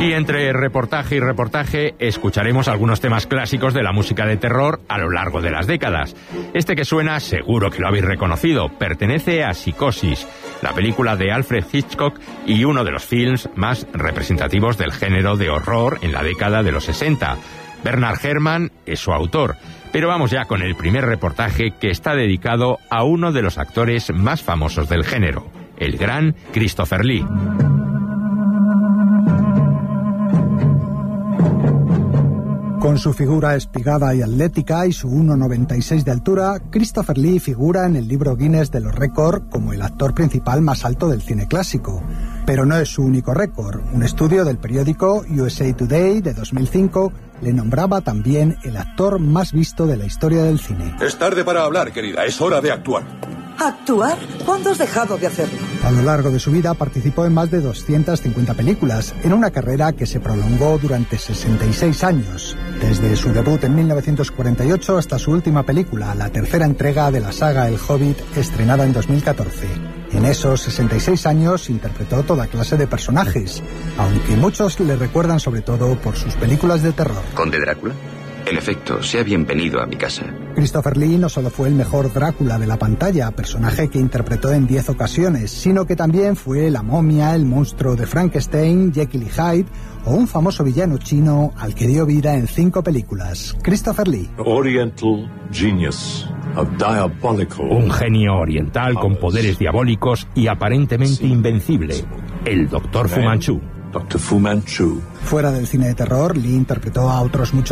Y entre reportaje y reportaje escucharemos algunos temas clásicos de la música de terror a lo largo de las décadas. Este que suena, seguro que lo habéis reconocido, pertenece a Psicosis, la película de Alfred Hitchcock y uno de los films más representativos del género de horror en la década de los 60. Bernard Herrmann es su autor. Pero vamos ya con el primer reportaje, que está dedicado a uno de los actores más famosos del género, el gran Christopher Lee. Con su figura espigada y atlética y su 1,96 de altura, Christopher Lee figura en el libro Guinness de los récords como el actor principal más alto del cine clásico. Pero no es su único récord. Un estudio del periódico USA Today de 2005 le nombraba también el actor más visto de la historia del cine. Es tarde para hablar, querida. Es hora de actuar. ¿Actuar? ¿Cuándo has dejado de hacerlo? A lo largo de su vida participó en más de 250 películas, en una carrera que se prolongó durante 66 años, desde su debut en 1948 hasta su última película, la tercera entrega de la saga El Hobbit, estrenada en 2014. En esos 66 años interpretó toda clase de personajes, aunque muchos le recuerdan sobre todo por sus películas de terror. ¿Conde Drácula? En efecto, sea bienvenido a mi casa. Christopher Lee no solo fue el mejor Drácula de la pantalla, personaje que interpretó en 10 ocasiones, sino que también fue la momia, el monstruo de Frankenstein, Jekyll y Hyde, o un famoso villano chino al que dio vida en 5 películas. Christopher Lee. Oriental genius. Un genio oriental con poderes diabólicos y aparentemente invencible, el Dr. Fu Manchu. Dr. Fu Manchu. Fuera del cine de terror, Lee interpretó a otros muchos